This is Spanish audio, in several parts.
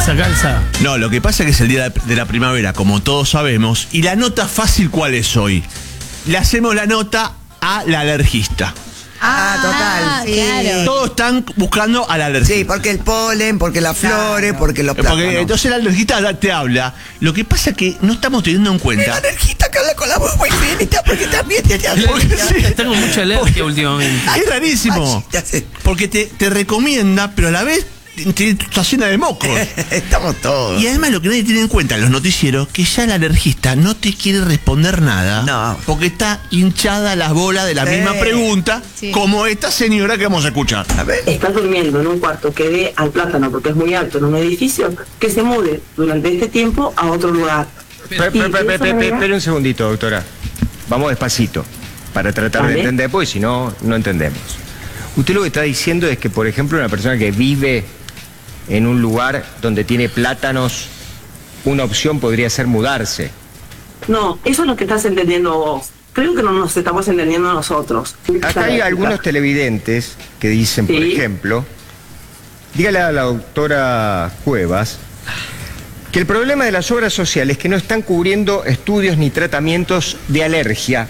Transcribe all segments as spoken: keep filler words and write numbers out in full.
pasa, Calza? No, lo que pasa es que es el día de la primavera, como todos sabemos. Y la nota fácil, ¿cuál es hoy? Le hacemos la nota a la alergista. Ah, total. Sí. Claro. Todos están buscando al alergista. Sí, porque el polen, porque las flores, Claro. porque los plátanos. Porque entonces el alergista te habla. Lo que pasa es que no estamos teniendo en El cuenta. alergista que habla con la voz muy finita porque también te hace Porque sí. Está con mucha alergia últimamente. Es rarísimo. Ya sé. Porque te, te recomienda, pero a la vez te, te- está llena de mocos. Estamos todos. Y además lo que nadie tiene en cuenta en los noticieros, que ya el alergista no te quiere responder nada. No. Porque está hinchada las bolas de la Sí. misma pregunta, Sí. como esta señora que vamos a escuchar. A ver. Estás durmiendo en un cuarto que dé al plátano porque es muy alto en un edificio, que se mude durante este tiempo a otro lugar. Espera Y de esa manera- un segundito, doctora. Vamos despacito, para tratar de Vale. entender, porque si no, no entendemos. Usted lo que está diciendo es que, por ejemplo, una persona que vive en un lugar donde tiene plátanos, una opción podría ser mudarse. No, eso es lo que estás entendiendo vos. Creo que no nos estamos entendiendo nosotros. Acá hay algunos televidentes que dicen, por Sí. ejemplo, dígale a la doctora Cuevas que el problema de las obras sociales es que no están cubriendo estudios ni tratamientos de alergia,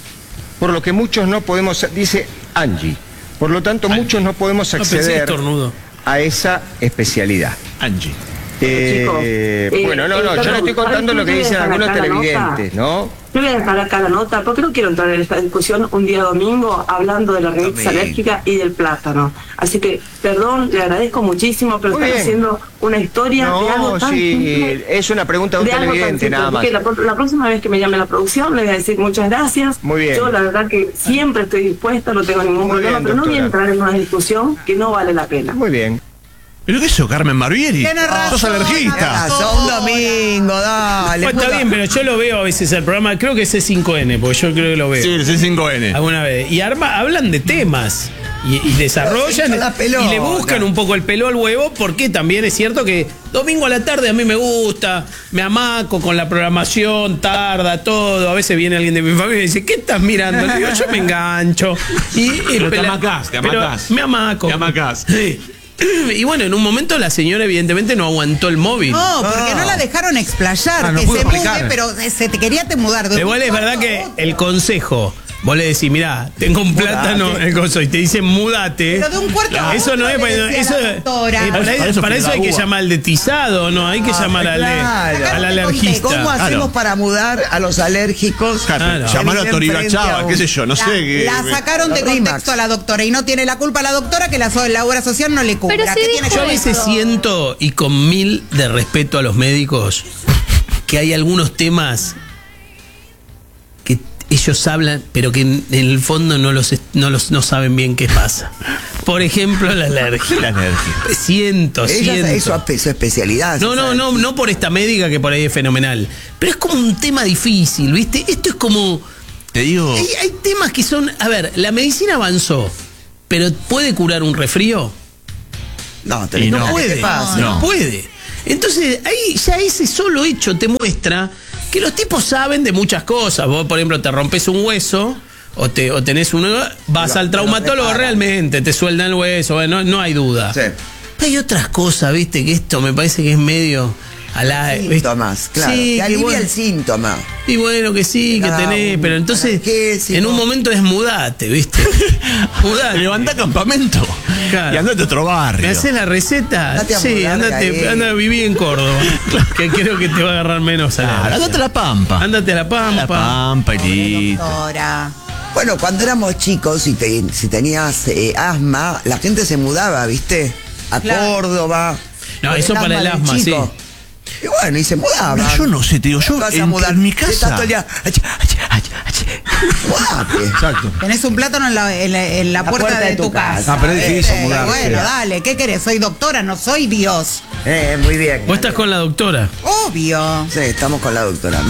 por lo que muchos no podemos, dice Angie, por lo tanto muchos no podemos No pensé acceder estornudo. a esa especialidad. Angie. Eh, chicos, eh, bueno, no, eh, no, yo no perdón, estoy contando ¿sabes lo que qué? dicen Voy a algunos dejar acá la televidentes, ¿no? Yo voy a dejar acá la nota porque no quiero entrar en esta discusión un día domingo hablando de la rinitis Domingo. alérgica y del plátano. Así que, perdón, le agradezco muchísimo, pero Muy están bien. haciendo una historia de algo No, tan sí, simple. es una pregunta de un de algo tan televidente simple, nada más. porque La, pro- la próxima vez que me llame la producción le voy a decir muchas gracias. Muy bien. Yo la verdad que siempre estoy dispuesta, no tengo ningún Muy problema, bien, pero no voy a doctora. entrar en una discusión que no vale la pena. Muy bien. ¿Pero qué es eso, Carmen Barbieri? Tiene razón. Sos alergista. Razón, un domingo, dale. Bueno, está bien, pero yo lo veo a veces el programa, creo que es C cinco N, porque yo creo que lo veo. Sí, el C cinco N. Alguna vez. Y arma, hablan de temas. Y, y desarrollan Pero se echa la y le pelota. buscan un poco el pelo al huevo, porque también es cierto que domingo a la tarde a mí me gusta, me amaco con la programación, tarda todo. A veces viene alguien de mi familia y dice, ¿qué estás mirando? Le digo, yo me engancho. Y, y Pero te pela- amacás, te pero amacás. Me amaco. Te amacás. Sí. Y bueno, en un momento la señora evidentemente no aguantó el móvil. No, porque no la dejaron explayar, Ah, no que pudo se mude, explicar. pero se te quería te mudar. de Igual un es verdad cuarto que a otro. el consejo, vos le decís, mirá, tengo un plátano en el coso y te dicen mudate. Pero de un cuarto a Eso otro no es le para decía eso, la doctora. eh, para, Para eso, eso para fue eso la hay que uva. llamar al de tizado, no, hay que llamar al, de, claro. al ¿Cómo alergista. ¿Cómo hacemos Claro. para mudar a los alérgicos? Claro. Llamalo a Viven Toriba frente a Chava, un- qué sé yo, no La, sé. qué- la sacaron de La Rimax. contexto a la doctora y no tiene la culpa la doctora que la, so- la obra social no le cubra. Pero sí ¿Qué tiene dijo que Yo a ver veces eso? siento, y con mil de respeto a los médicos, que hay algunos temas que ellos hablan, pero que en, en el fondo no los est- no los no saben bien qué pasa. Por ejemplo, la alergia. La alergia. Siento, Ella siento. es su, su especialidad. No, se no, sabe. no, no por esta médica que por ahí es fenomenal. Pero es como un tema difícil, ¿viste? Esto es como. Te digo. Hay, hay temas que son. A ver, la medicina avanzó, pero ¿puede curar un resfrío? No, te Y no, no. ¿qué puede. te pasa? No, No. puede. Entonces, ahí ya ese solo hecho te muestra que los tipos saben de muchas cosas. Vos, por ejemplo, te rompes un hueso o, te, o tenés uno, vas Lo- al traumatólogo lo reparan. realmente, te sueldan el hueso, bueno, no, no hay duda. Sí. Pero hay otras cosas, viste, que esto me parece que es medio a la Síntomas, claro. Sí, que que alivia bueno. el síntoma. Y bueno, que sí, que Cada tenés, uno, pero entonces analgésico. en un momento es mudate, ¿viste? Mudate. Levanta campamento. Claro. Y andate a otro barrio. ¿Me haces la receta? Andate a Sí, mudar de andate, ahí. anda a vivir en Córdoba. Que creo que te va a agarrar menos Claro, alergia. andate a la Pampa. Ándate a la A Pampa. la Pampa y listo. Doctora. Bueno, cuando éramos chicos, si, te- si tenías eh, asma, la gente se mudaba, ¿viste? A Claro. Córdoba. No, Por eso para el del asma, chico. Y bueno, y se mudaba. Pero yo no sé, te digo, yo Te vas a en, mudar. en mi Estás casa. todo el día, ach, ach, ach, ach. Mudate. Exacto. Tenés un plátano en la, en la- en la puerta, de, tu casa. Ah, pero es difícil Eh, mudarse. Bueno, dale, ¿qué querés? Soy doctora, no soy Dios. Eh, muy bien. Vos estás con la doctora. Obvio. Sí, estamos con la doctora.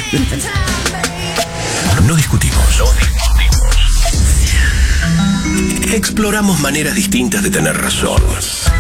No discutimos. Exploramos maneras distintas de tener razón.